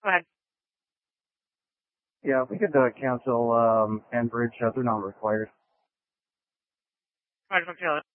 Go ahead. Yeah, we could cancel Enbridge. They're not required. Roger,